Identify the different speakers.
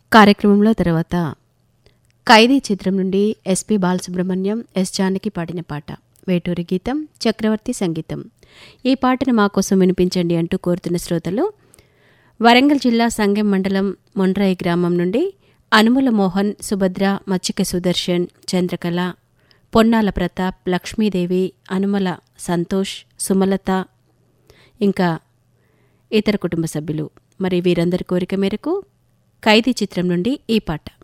Speaker 1: కార్యక్రమంలో తర్వాత ఖైదీ చిత్రం నుండి ఎస్పి బాలసుబ్రహ్మణ్యం, ఎస్ జానకి పాడిన పాట, వేటూరి గీతం, చక్రవర్తి సంగీతం. ఈ పాటను మా కోసం వినిపించండి అంటూ కోరుతున్న శ్రోతలు వరంగల్ జిల్లా సంగెం మండలం మొండ్రాయి గ్రామం నుండి అనుముల మోహన్, సుభద్ర, మచ్చిక సుదర్శన్, చంద్రకళ, పొన్నాల ప్రతాప్, లక్ష్మీదేవి, అనుమల సంతోష్, సుమలత ఇంకా ఇతర కుటుంబ సభ్యులు. మరి వీరందరి కోరిక మేరకు ఖైదీ చిత్రం నుండి ఈ పాట.